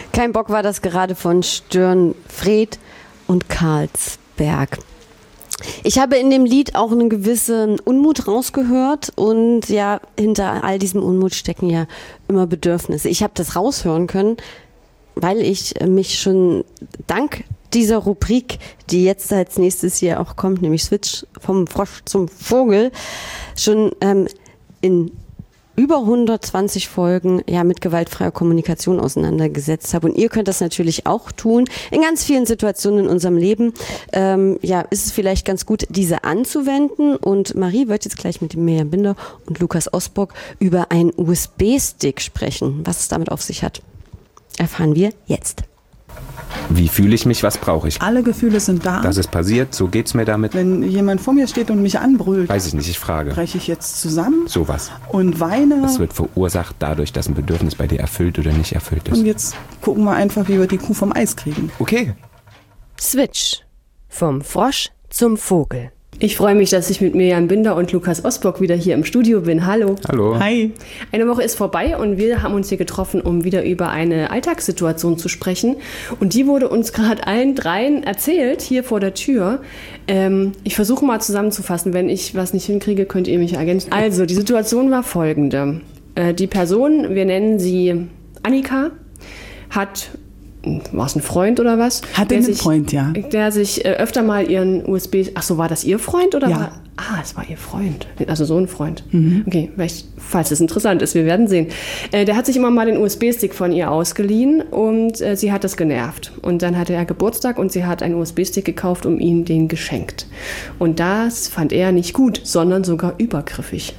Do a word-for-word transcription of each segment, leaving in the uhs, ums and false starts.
Kein Bock war das gerade von Stirnfried und Carlsberg. Ich habe in dem Lied auch einen gewissen Unmut rausgehört und ja, hinter all diesem Unmut stecken ja immer Bedürfnisse. Ich habe das raushören können, weil ich mich schon dank dieser Rubrik, die jetzt als nächstes hier auch kommt, nämlich Switch vom Frosch zum Vogel, schon ähm, in über hundertzwanzig Folgen ja mit gewaltfreier Kommunikation auseinandergesetzt habe. Und ihr könnt das natürlich auch tun. In ganz vielen Situationen in unserem Leben ähm, ja, ist es vielleicht ganz gut, diese anzuwenden. Und Marie wird jetzt gleich mit dem Mirjam Binder und Lukas Osburg über einen U S B-Stick sprechen. Was es damit auf sich hat, erfahren wir jetzt. Wie fühle ich mich, was brauche ich? Alle Gefühle sind da. Das ist passiert, so geht's mir damit. Wenn jemand vor mir steht und mich anbrüllt, weiß ich nicht, ich frage. breche ich jetzt zusammen Sowas. und weine. Das wird verursacht dadurch, dass ein Bedürfnis bei dir erfüllt oder nicht erfüllt ist. Und jetzt gucken wir einfach, wie wir die Kuh vom Eis kriegen. Okay. Switch. Vom Frosch zum Vogel. Ich freue mich, dass ich mit Mirjam Binder und Lukas Osburg wieder hier im Studio bin. Hallo. Hallo. Hi. Eine Woche ist vorbei und wir haben uns hier getroffen, um wieder über eine Alltagssituation zu sprechen. Und die wurde uns gerade allen dreien erzählt, hier vor der Tür. Ähm, ich versuche mal zusammenzufassen. Wenn ich was nicht hinkriege, könnt ihr mich ergänzen. Also, die Situation war folgende. Äh, die Person, wir nennen sie Annika, hat... War es ein Freund oder was? Hatte einen Freund, ja. Der sich äh, öfter mal ihren U S B... Ach so, war das ihr Freund oder ja. war... Ah, es war ihr Freund. Also so ein Freund. Mhm. Okay, vielleicht, falls es interessant ist, wir werden sehen. Äh, der hat sich immer mal den U S B-Stick von ihr ausgeliehen und äh, sie hat das genervt. Und dann hatte er Geburtstag und sie hat einen U S B-Stick gekauft und ihm den geschenkt. Und das fand er nicht gut, sondern sogar übergriffig.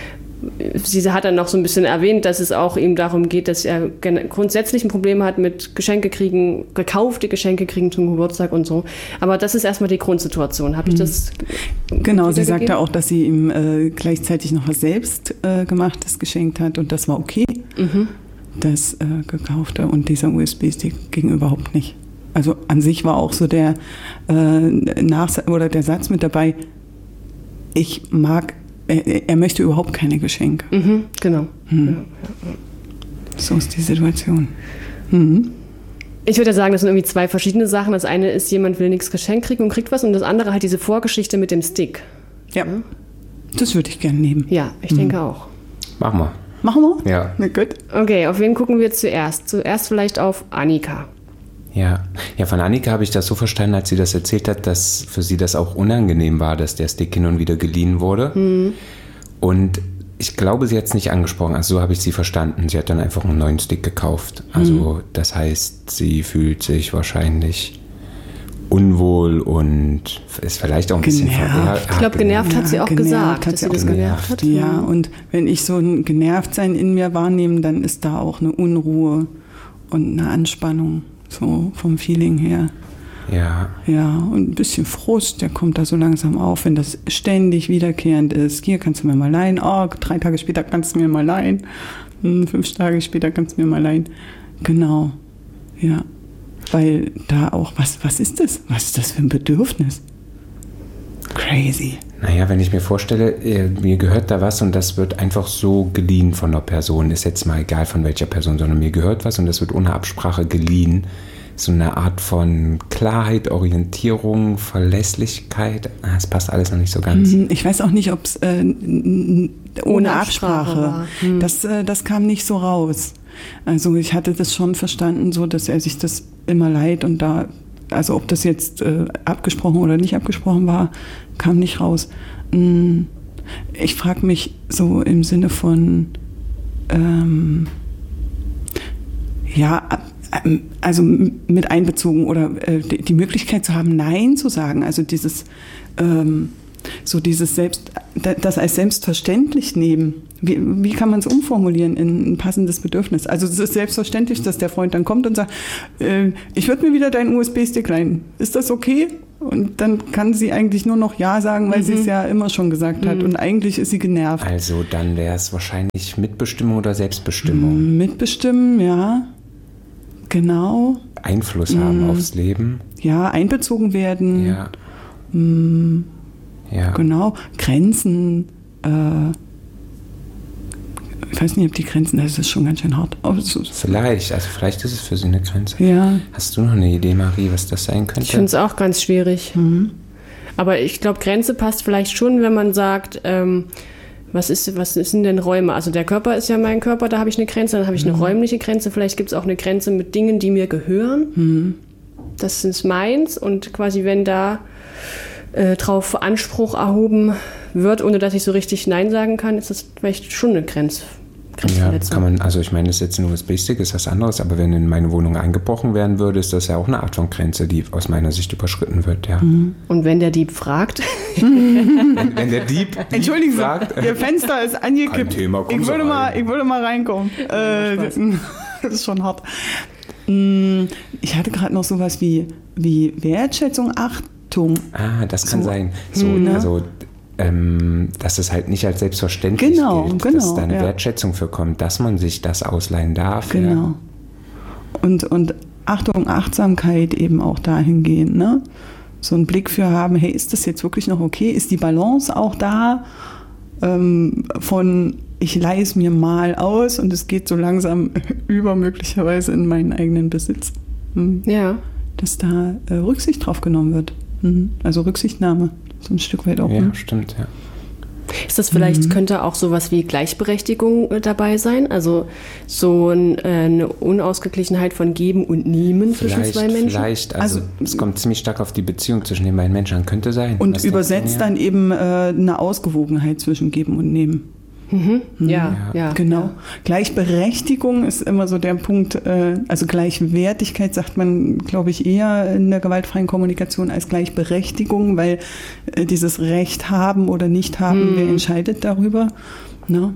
Sie hat dann noch so ein bisschen erwähnt, dass es auch ihm darum geht, dass er grundsätzlich ein Problem hat mit Geschenke kriegen, gekaufte Geschenke kriegen zum Geburtstag und so. Aber das ist erstmal die Grundsituation. Habe ich das Genau, sie sagte auch, dass sie ihm äh, gleichzeitig noch was selbst äh, gemachtes geschenkt hat und das war okay. Mhm. Das äh, gekaufte und dieser U S B-Stick ging überhaupt nicht. Also an sich war auch so der äh, Nachsatz oder der Satz mit dabei, ich mag Er, er möchte überhaupt keine Geschenke. Mhm, genau. Hm. Ja, ja, ja. So ist die Situation. Mhm. Ich würde sagen, das sind irgendwie zwei verschiedene Sachen. Das eine ist, jemand will nichts geschenkt kriegen und kriegt was. Und das andere halt diese Vorgeschichte mit dem Stick. Ja, ja. Das würde ich gerne nehmen. Ja, ich mhm. denke auch. Machen wir. Machen wir? Ja. Na gut. Okay, auf wen gucken wir zuerst? Zuerst vielleicht auf Annika. Ja. ja, von Annika habe ich das so verstanden, als sie das erzählt hat, dass für sie das auch unangenehm war, dass der Stick hin und wieder geliehen wurde. Mhm. Und ich glaube, sie hat es nicht angesprochen, also so habe ich sie verstanden. Sie hat dann einfach einen neuen Stick gekauft. Also mhm. das heißt, sie fühlt sich wahrscheinlich unwohl und ist vielleicht auch ein bisschen genervt. Ich glaube, genervt hat sie auch gesagt, dass sie das genervt hat. Ja, und wenn ich so ein Genervtsein in mir wahrnehme, dann ist da auch eine Unruhe und eine Anspannung. So vom Feeling her. Ja. Ja, und ein bisschen Frust, der kommt da so langsam auf, wenn das ständig wiederkehrend ist. Hier kannst du mir mal leihen. Oh, drei Tage später kannst du mir mal leihen. Fünf Tage später kannst du mir mal leihen. Genau. Ja. Weil da auch, was, was ist das? Was ist das für ein Bedürfnis? Crazy. Naja, wenn ich mir vorstelle, mir gehört da was und das wird einfach so geliehen von einer Person, ist jetzt mal egal von welcher Person, sondern mir gehört was und das wird ohne Absprache geliehen. So eine Art von Klarheit, Orientierung, Verlässlichkeit. Es passt alles noch nicht so ganz. Ich weiß auch nicht, ob es äh, ohne, ohne Absprache, Absprache war. Hm. Das, äh, das kam nicht so raus. Also ich hatte das schon verstanden, so dass er sich das immer leiht und da, also ob das jetzt äh, abgesprochen oder nicht abgesprochen war, kam nicht raus. Ich frage mich so im Sinne von, ähm, ja, also mit einbezogen oder äh, die Möglichkeit zu haben, Nein zu sagen, also dieses, ähm, so dieses Selbst, das als selbstverständlich nehmen. Wie, wie kann man es umformulieren in ein passendes Bedürfnis? Also es ist selbstverständlich, dass der Freund dann kommt und sagt, äh, ich würde mir wieder deinen U S B-Stick leihen. Ist das okay? Und dann kann sie eigentlich nur noch Ja sagen, weil mhm. sie es ja immer schon gesagt hat. Mhm. Und eigentlich ist sie genervt. Also dann wäre es wahrscheinlich Mitbestimmung oder Selbstbestimmung. Mitbestimmen, ja. Genau. Einfluss haben mhm. aufs Leben. Ja, einbezogen werden. Ja. Mhm. Ja. Genau. Grenzen. Äh, ich weiß nicht, ob die Grenzen, das ist schon ganz schön hart. Vielleicht, also vielleicht ist es für sie eine Grenze. Ja. Hast du noch eine Idee, Marie, was das sein könnte? Ich finde es auch ganz schwierig. Mhm. Aber ich glaube, Grenze passt vielleicht schon, wenn man sagt, ähm, was ist, was sind denn Räume? Also der Körper ist ja mein Körper, da habe ich eine Grenze, dann habe ich eine mhm. räumliche Grenze. Vielleicht gibt es auch eine Grenze mit Dingen, die mir gehören. Mhm. Das ist meins und quasi, wenn da äh, drauf Anspruch erhoben wird, ohne dass ich so richtig Nein sagen kann, ist das vielleicht schon eine Grenze. Ja, kann man, also ich meine, das ist jetzt ein U S B-Stick, ist was anderes, aber wenn in meine Wohnung eingebrochen werden würde, ist das ja auch eine Art von Grenze, die aus meiner Sicht überschritten wird, ja. Mhm. Und wenn der Dieb fragt? wenn, wenn der Dieb, Dieb Entschuldigen Sie, fragt, Ihr Fenster ist angekippt. Thema, ich, würde mal, ich würde mal reinkommen. Äh, das ist schon hart. Ich hatte gerade noch sowas wie, wie Wertschätzung, Achtung. Ah, das kann so. sein. So, Mhm. also Ähm, dass es halt nicht als selbstverständlich genau, gilt, genau, dass da eine ja. Wertschätzung für kommt, dass man sich das ausleihen darf. Genau. Ja. Und, und Achtung, Achtsamkeit eben auch dahingehend, ne? So einen Blick für haben, hey, ist das jetzt wirklich noch okay? Ist die Balance auch da ähm, von, ich leihe es mir mal aus und es geht so langsam über möglicherweise in meinen eigenen Besitz. Hm. Ja. Dass da äh, Rücksicht drauf genommen wird. Mhm. Also Rücksichtnahme. So ein Stück weit auch. Ja, ne? stimmt, ja. Ist das vielleicht, Mhm. könnte auch sowas wie Gleichberechtigung äh, dabei sein? Also so ein, äh, eine Unausgeglichenheit von Geben und Nehmen zwischen Vielleicht, zwei Menschen? vielleicht, also, Also- es kommt ziemlich stark auf die Beziehung zwischen den beiden Menschen an, könnte sein. Und Was denkst du übersetzt mir? dann eben äh, eine Ausgewogenheit zwischen Geben und Nehmen. Mhm. Ja, ja, ja. Genau. Gleichberechtigung ist immer so der Punkt, äh, also Gleichwertigkeit sagt man, glaube ich, eher in der gewaltfreien Kommunikation als Gleichberechtigung, weil äh, dieses Recht haben oder nicht haben, Hm. wer entscheidet darüber. Ne?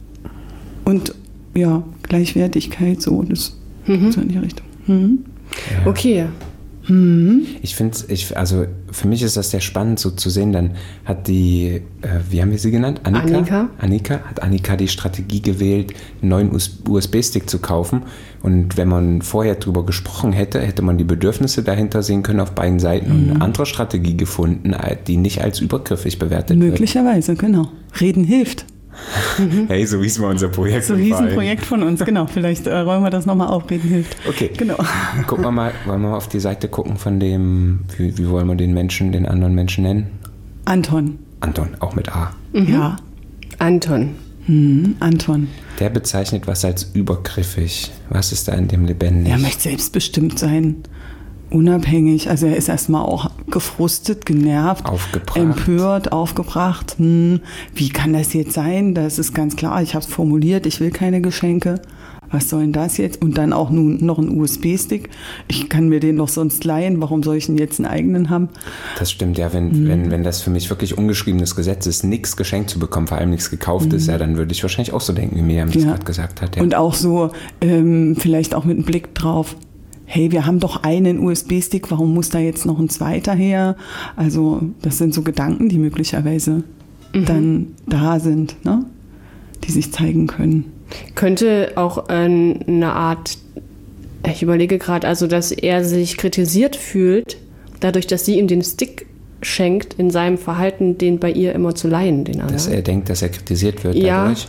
Und ja, Gleichwertigkeit, so, das Mhm. so in die Richtung. Mhm. Ja. Okay. Mhm. Ich finde ich, also für mich ist das sehr spannend so zu sehen, dann hat die, äh, wie haben wir sie genannt? Annika? Annika. Annika, hat Annika die Strategie gewählt, einen neuen U S B-Stick zu kaufen und wenn man vorher drüber gesprochen hätte, hätte man die Bedürfnisse dahinter sehen können auf beiden Seiten und eine andere Strategie gefunden, die nicht als übergriffig bewertet Möglicherweise, genau. Reden hilft. wird. Hey, so hieß mal unser Projekt. So im hieß ein Verein. Projekt von uns, genau. Vielleicht äh, räumen wir das nochmal auf, Reden hilft. Okay, Genau. gucken wir mal, wollen wir mal auf die Seite gucken von dem, wie, wie wollen wir den Menschen, den anderen Menschen nennen? Anton. Anton, auch mit A. Ja. Anton. Mhm. Anton. Der bezeichnet was als übergriffig. Was ist da in dem lebendig? Er möchte selbstbestimmt sein, unabhängig. Also er ist erstmal auch gefrustet, genervt, Aufgebracht. empört, aufgebracht. Hm, wie kann das jetzt sein? Das ist ganz klar, ich habe es formuliert, ich will keine Geschenke. Was soll denn das jetzt? Und dann auch nun noch ein U S B-Stick. Ich kann mir den doch sonst leihen. Warum soll ich denn jetzt einen eigenen haben? Das stimmt, ja. Wenn, Mhm. wenn, wenn das für mich wirklich ungeschriebenes Gesetz ist, nichts geschenkt zu bekommen, vor allem nichts gekauft ist, ja, dann würde ich wahrscheinlich auch so denken, wie Miriam das Ja. gerade gesagt hat. Ja. Und auch so, ähm, vielleicht auch mit einem Blick drauf, hey, wir haben doch einen U S B-Stick, warum muss da jetzt noch ein zweiter her? Also das sind so Gedanken, die möglicherweise dann da sind, ne? Die sich zeigen können. Könnte auch äh, eine Art, ich überlege gerade, also dass er sich kritisiert fühlt, dadurch, dass sie ihm den Stick schenkt, in seinem Verhalten, den bei ihr immer zu leihen, den dass anderen. er denkt, dass er kritisiert wird Ja. dadurch.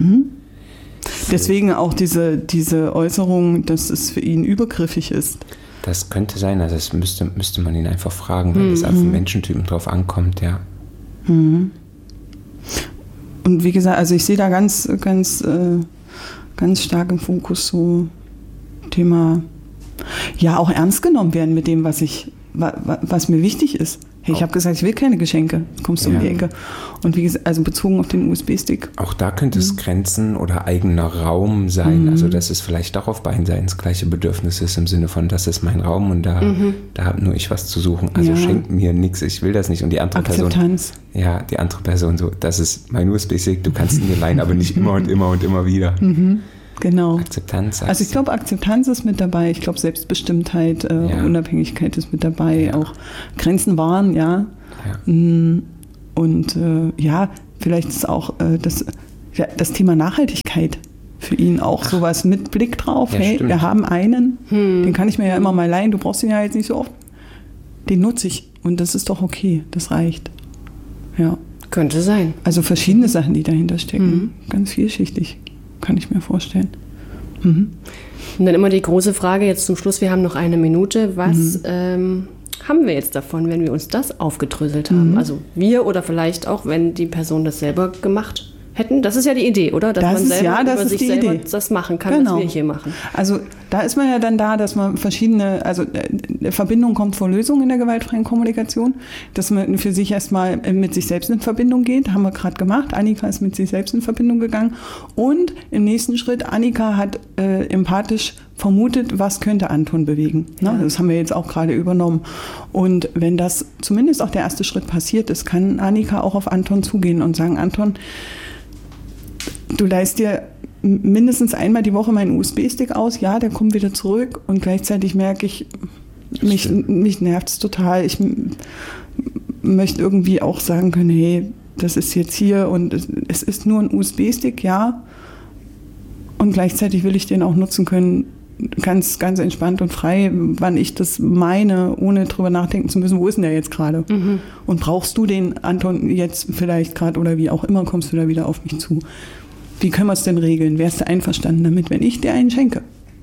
Deswegen auch diese, diese Äußerung, dass es für ihn übergriffig ist. Das könnte sein, also das müsste, müsste man ihn einfach fragen, weil es auf den Menschentypen drauf ankommt, ja. Und wie gesagt, also ich sehe da ganz, ganz, äh, ganz stark im Fokus so Thema, ja, auch ernst genommen werden mit dem, was ich, wa, wa, was mir wichtig ist. Hey, ich habe gesagt, ich will keine Geschenke. Jetzt kommst du um Ja. die Ecke. Und wie gesagt, also bezogen auf den U S B-Stick. Auch da könnte es Grenzen oder eigener Raum sein. Also dass es vielleicht auch auf beiden Seiten das gleiche Bedürfnis ist, im Sinne von, das ist mein Raum und da, da habe nur ich was zu suchen. Also Ja. schenkt mir nichts, ich will das nicht. Und die andere Person, Akzeptanz. ja, die andere Person so, das ist mein U S B-Stick, du kannst ihn mir leihen, aber nicht immer und immer und immer wieder. Genau. Akzeptanz. Also ich glaube, Akzeptanz ist mit dabei. Ich glaube, Selbstbestimmtheit, äh, Ja. Unabhängigkeit ist mit dabei. Auch Grenzen wahren, ja. Ja. Mm, Und äh, ja, vielleicht ist auch äh, das, ja, das Thema Nachhaltigkeit für ihn auch sowas mit Blick drauf. Ja, hey, stimmt. wir haben einen, den kann ich mir ja immer mal leihen. Du brauchst ihn ja jetzt nicht so oft. Den nutze ich und das ist doch okay. Das reicht. Ja. Könnte sein. Also verschiedene Sachen, die dahinter stecken. Ganz vielschichtig. kann ich mir vorstellen. Mhm. Und dann immer die große Frage jetzt zum Schluss, wir haben noch eine Minute, was mhm. ähm, haben wir jetzt davon, wenn wir uns das aufgedröselt haben? Mhm. Also wir oder vielleicht auch, wenn die Person das selber gemacht hätten. Das ist ja die Idee, oder? Dass das man ist, selber ja, das über ist sich die selber Idee. das machen kann, genau. was wir hier machen. Also da ist man ja dann da, dass man verschiedene, also äh, Verbindung kommt vor Lösung in der gewaltfreien Kommunikation, dass man für sich erstmal mit sich selbst in Verbindung geht, haben wir gerade gemacht. Annika ist mit sich selbst in Verbindung gegangen und im nächsten Schritt, Annika hat äh, empathisch vermutet, was könnte Anton bewegen. Ne? Ja. Das haben wir jetzt auch gerade übernommen. Und wenn das zumindest auch der erste Schritt passiert ist, kann Annika auch auf Anton zugehen und sagen, Anton, du leihst dir mindestens einmal die Woche meinen U S B-Stick aus, ja, der kommt wieder zurück und gleichzeitig merke ich, mich, mich nervt es total. Ich m- möchte irgendwie auch sagen können, hey, das ist jetzt hier und es, es ist nur ein U S B-Stick, ja, und gleichzeitig will ich den auch nutzen können, ganz, ganz entspannt und frei, wann ich das meine, ohne drüber nachdenken zu müssen, wo ist denn der jetzt gerade? Mhm. Und brauchst du den, Anton, jetzt vielleicht gerade oder wie auch immer, kommst du da wieder auf mich zu? Wie können wir es denn regeln? Wärst du einverstanden damit, wenn ich dir einen schenke?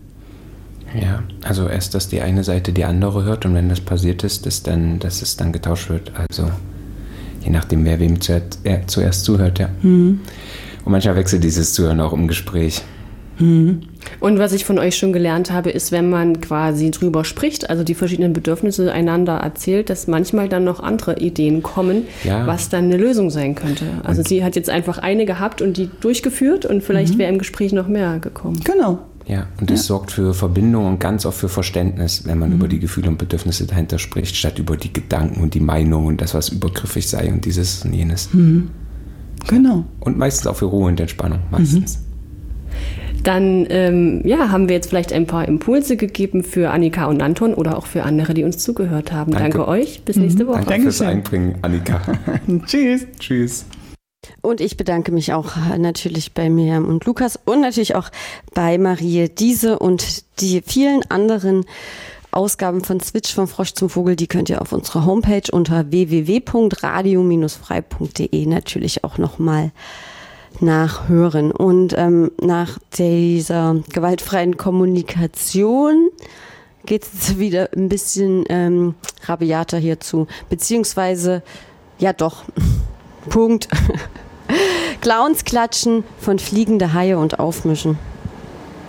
Ja, also erst, dass die eine Seite die andere hört und wenn das passiert ist, dass, dann, dass es dann getauscht wird. Also je nachdem, wer wem zuerst, äh, zuerst zuhört, ja. Mhm. Und manchmal wechselt dieses Zuhören auch im Gespräch. Mhm. Und was ich von euch schon gelernt habe, ist, wenn man quasi drüber spricht, also die verschiedenen Bedürfnisse einander erzählt, dass manchmal dann noch andere Ideen kommen, ja. was dann eine Lösung sein könnte. Also und sie hat jetzt einfach eine gehabt und die durchgeführt und vielleicht mhm. wäre im Gespräch noch mehr gekommen. Genau. Ja, und das ja. sorgt für Verbindung und ganz oft für Verständnis, wenn man mhm. über die Gefühle und Bedürfnisse dahinter spricht, statt über die Gedanken und die Meinung und das, was übergriffig sei und dieses und jenes. Mhm. Genau. Und meistens auch für Ruhe und Entspannung, meistens. Mhm. Dann ähm, ja, haben wir jetzt vielleicht ein paar Impulse gegeben für Annika und Anton oder auch für andere, die uns zugehört haben. Danke, Danke euch. Bis nächste Woche. Danke fürs Einbringen, Annika. Tschüss. Tschüss. Und ich bedanke mich auch natürlich bei Miriam und Lukas und natürlich auch bei Marie. Diese und die vielen anderen Ausgaben von Switch vom Frosch zum Vogel, die könnt ihr auf unserer Homepage unter w w w punkt radio Bindestrich frei punkt d e natürlich auch nochmal nachhören. Und ähm, nach dieser gewaltfreien Kommunikation geht es wieder ein bisschen ähm, rabiater hierzu. Beziehungsweise, ja doch, Punkt. Clowns klatschen, von fliegende Haie und aufmischen.